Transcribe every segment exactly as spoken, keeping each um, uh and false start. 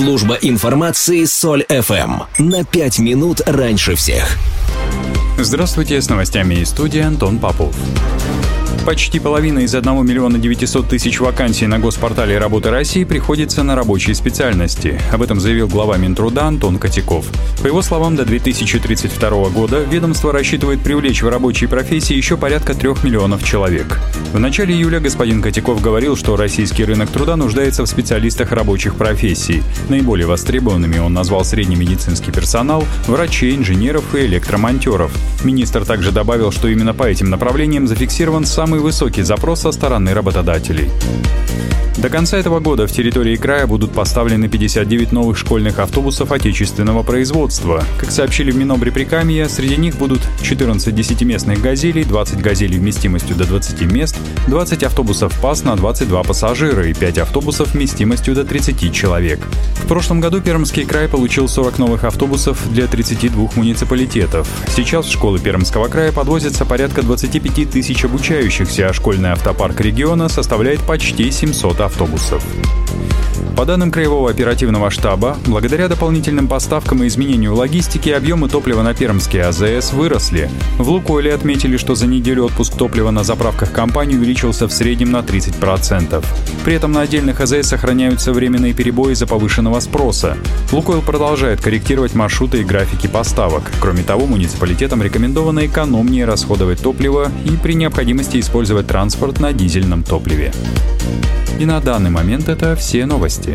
Служба информации Соль эф эм. На пять минут раньше всех. Здравствуйте, с новостями из студии Антон Попов. Почти половина из одного миллиона девятисот тысяч вакансий на госпортале «Работы России» приходится на рабочие специальности. Об этом заявил глава Минтруда Антон Котяков. По его словам, до две тысячи тридцать второго года ведомство рассчитывает привлечь в рабочие профессии еще порядка трех миллионов человек. В начале июля господин Котяков говорил, что российский рынок труда нуждается в специалистах рабочих профессий. Наиболее востребованными он назвал средний медицинский персонал, врачей, инженеров и электромонтеров. Министр также добавил, что именно по этим направлениям зафиксирован самый высокий запрос со стороны работодателей. До конца этого года в территории края будут поставлены пятьдесят девять новых школьных автобусов отечественного производства. Как сообщили в Минобрприкамья, среди них будут четырнадцать десятиместных «Газелей», двадцать «Газелей» вместимостью до двадцати мест, двадцать автобусов ПАС на двадцать два пассажира и пять автобусов вместимостью до тридцати человек. В прошлом году Пермский край получил сорок новых автобусов для тридцати двух муниципалитетов. Сейчас в школы Пермского края подвозится порядка двадцати пяти тысяч обучающихся, а школьный автопарк региона составляет почти семьсот автобусов. По данным Краевого оперативного штаба, благодаря дополнительным поставкам и изменению логистики объемы топлива на пермские а зэ эс выросли. В «Лукойле» отметили, что за неделю отпуск топлива на заправках компании увеличился в среднем на тридцать процентов. При этом на отдельных а зэ эс сохраняются временные перебои из-за повышенного спроса. «Лукойл» продолжает корректировать маршруты и графики поставок. Кроме того, муниципалитетам рекомендовано экономнее расходовать топливо и при необходимости использовать транспорт на дизельном топливе. И на данный момент это все новости.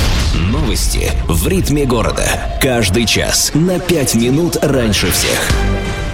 Новости в ритме города. Каждый час на пять минут раньше всех.